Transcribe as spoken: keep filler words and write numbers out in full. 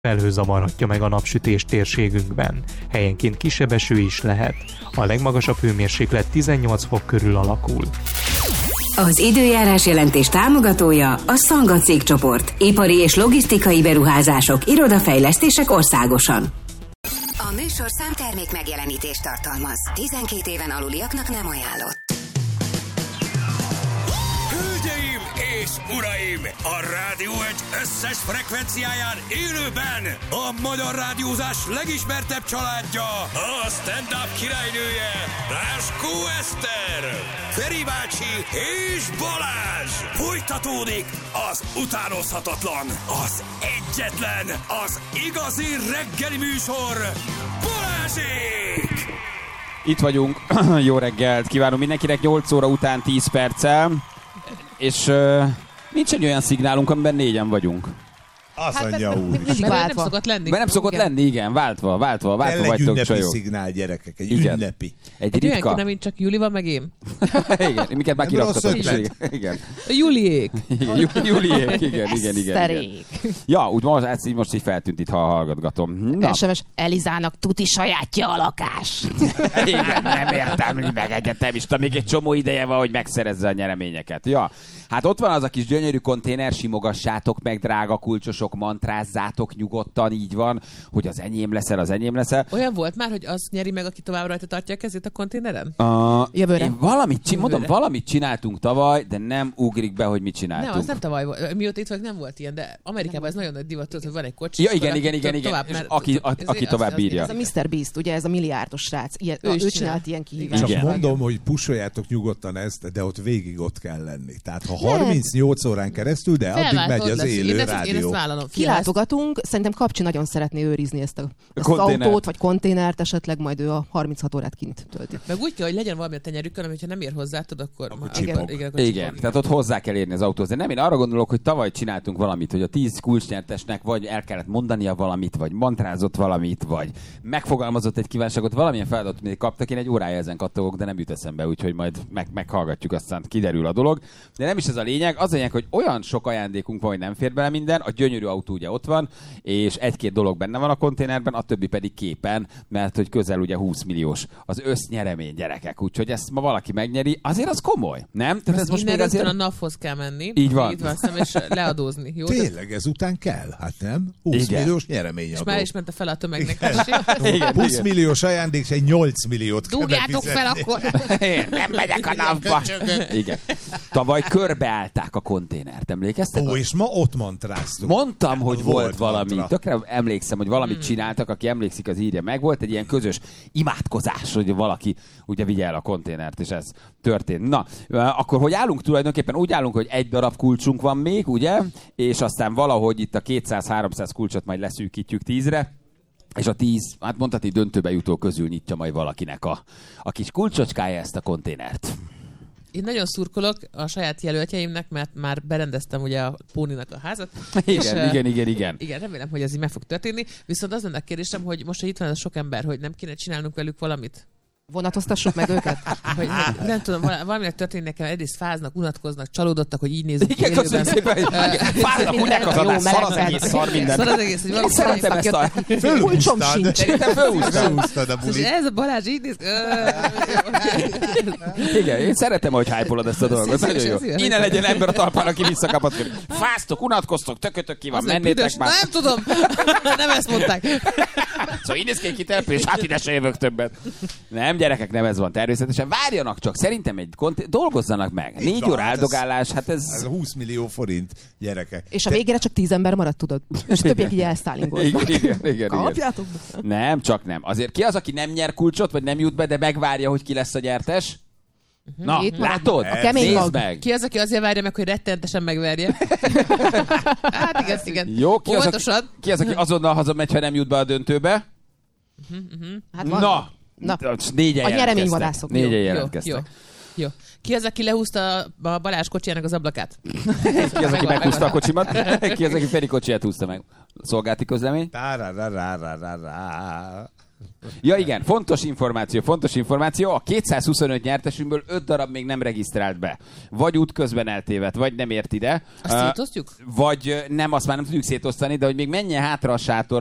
Felhőzavarhatja meg a napsütés térségünkben. Helyenként kisebb eső is lehet. A legmagasabb hőmérséklet tizennyolc fok körül alakul. Az időjárás jelentés támogatója a Szanga cégcsoport. Ipari és logisztikai beruházások, irodafejlesztések országosan. A műsorszám termék megjelenítést tartalmaz. tizenkét éven aluliaknak nem ajánlott. Hölgyeim és uraim! A Rádió egy összes frekvenciáján élőben a magyar rádiózás legismertebb családja, a stand-up királynője, Ráskó Eszter, Feri bácsi és Balázs! Folytatódik az utánozhatatlan, az egyetlen, az igazi reggeli műsor, Balázsék! Itt vagyunk, jó reggelt kívánunk mindenkinek, nyolc óra után tíz perccel, és uh, nincs egy olyan szignálunk, amiben négyen vagyunk. Azt hát, mondja úr. Mert nem szokott lenni. Mert nem szokott igen. lenni, igen, váltva, váltva, váltva vagytok ünnepi csajok. szignál, gyerekek, egy igen. ünnepi. Egy, egy ritka. Olyan ki, mint csak Juli van, meg én. Igen, miket már kiraktatok. Igen. Juliék. Juliék, igen, igen, igen. igen. Ja, úgy most, ezt így most így feltűnt itt, ha hallgatgatom. Na. es em es Elizának tuti sajátja a lakás. Igen, nem értem meg egyet, nem is tudom, még egy csomó ideje van, hogy megszerezze a nyereményeket. Ja, hát ott van az a kis gyönyörű konténer, simogassátok meg, drága kulcsosok, mantrázzátok nyugodtan, így van, hogy az enyém leszel, az enyém leszel. Olyan volt már, hogy az nyeri meg, aki tovább rajta tartja a kezét a konténeren? Uh, Jövőre. Én valamit, csin- mondom, valamit csináltunk tavaly, de nem ugrik be, hogy mit csináltunk. Nem, az nem tavaly volt. Mióta itt vagyok, nem volt ilyen, de Amerikában ez nagyon nagy divat, hogy van egy kocsi. Ja, igen, igen, igen, igen. És aki, a, aki tovább bírja. Ez a miszter Beast, ugye ez a milliárdos srác. Ilyen, ő, ő csinált ilyen kihívást. Csak mondom, hogy pusoljátok nyugodtan ezt, de ott végig ott kell lenni. Tehát ha harmincnyolc órán keresztül, de addig megy az élő én rádió. Én ezt vállalom. Kilátogatunk, szerintem Kapcsi nagyon szeretné őrizni ezt, a, ezt az autót, vagy konténert, esetleg majd ő a harminchat órát kint tölti. Meg úgy kell, hogy legyen valami a tenyerükön, hogyha nem ér hozzá, tudod, akkor... akkor igen, igen, igen, igen, tehát ott hozzá kell érni az autóhoz. De nem, én arra gondolok, hogy tavaly csináltunk valamit, hogy a tíz kulcsnyertesnek vagy el kellett mondania valamit, vagy mantrázott valamit, vagy megfogalmazott egy kívánságot, valamilyen feladatot még kaptak. Én egy órája ezen kattogok, de nem jut eszembe, úgyhogy majd meg, meghallgatjuk, aztán kiderül a dolog. De nem is ez a lényeg, az a lényeg, hogy olyan sok ajándékunk van, hogy nem fér bele minden, a gyönyörű autó ugye ott van, és egy-két dolog benne van a konténerben, a többi pedig képen, mert hogy közel ugye húsz milliós az össznyeremény, gyerekek, úgyhogy ezt ma valaki megnyeri, azért az komoly, nem? Tehát ez most még azért... a NAV-hoz kell menni. Így van. Így van, és leadózni. Jó? Tényleg, ezután kell? Hát nem? húsz milliós nyereményadó. És már is ment a fel a tömegnek. húsz milliós ajándék, és egy nyolc milliót kell dugjátok fel akkor! Én nem megyek a NAV-ba. Igen. Tavaly körbeállták a konténert, emlékeztek? Ó, és ma ott mantráztuk. Mondtam, hogy volt, volt valami. mantra. Tökre emlékszem, hogy valamit hmm. csináltak, aki emlékszik, az írja meg. Volt egy ilyen közös imádkozás, hogy valaki ugye vigye el a konténert, és ez történt. Na, akkor hogy állunk tulajdonképpen? Úgy állunk, hogy egy darab kulcsunk van még, ugye? És aztán valahogy itt a kétszáz-háromszáz kulcsot majd leszűkítjük tízre. És a tíz, hát mondhatni döntőbe jutó közül nyitja majd valakinek a, a kis kulcsocskája ezt a konténert. Én nagyon szurkolok a saját jelöltjeimnek, mert már berendeztem ugye a Póninak a házat. Igen, és, igen, igen, igen. Igen, remélem, hogy ez így meg fog történni. Viszont az lenne a kérdésem, hogy most, hogy itt van ez a sok ember, hogy nem kéne csinálnunk velük valamit? Vonatoztassuk meg őket? Hogy, nem tudom, valaminek történik nekem, egyrészt fáznak, unatkoznak, csalódottak, hogy így nézünk ki élőben. Igen, köszönöm szépen, fáznak, úgy elkazadás, szar az egész, szar minden. Szar az egész, hogy valami szeretem ezt a... Kulcsom sincs. Szerintem fölhúztad a bulit. Ez a Balázs így néz... Igen, én szeretem, hogy hype-olod ezt a dolgot. Nagyon jó. Innen legyen ember a talpán, aki visszakapaszkodik. Fáztok, unatkoztok, tökötök ki van, mennétek már. Nem tudom, nem ezt mondták. Szóval így néz ki egy kitelepülés, hát ide se jövök többet. Nem, gyerekek, nem ez van természetesen. Várjanak csak, szerintem egy konti- dolgozzanak meg. Négy van, óra áldogálás, hát ez... Ez húsz millió forint, gyerekek. És a végére csak tíz ember maradt, tudod? És többiek így elszálingolnak. Igen, igen, igen. Kapjátok? Nem, csak nem. Azért ki az, aki nem nyer kulcsot, vagy nem jut be, de megvárja, hogy ki lesz a gyertes? Na, Itt látod? A kemény mag. Meg. Ki az, aki azért várja meg, hogy rettentesen megverje? Hát igen, igen. Jó, ki az, aki, ki az, aki azonnal hazamegy, ha nem jut be a döntőbe? Uh-huh, uh-huh. Hát Na, Na. négyen a nyereményvadászok. Négyen jelentkeztek. Jó, jó, jó. Ki az, aki lehúzta a Balázs kocsijának az ablakát? Ki az, aki meghúzta a kocsimat? Ki az, aki Feri kocsiját húzta meg? Szolgálti közlemény? Ja igen, fontos információ, fontos információ. A kétszázhuszonöt nyertesünkből öt darab még nem regisztrált be. Vagy útközben eltévedt, vagy nem ért ide. Azt uh, szétosztjuk? Vagy nem, azt már nem tudjuk szétosztani, de hogy még menjen hátra a sátor,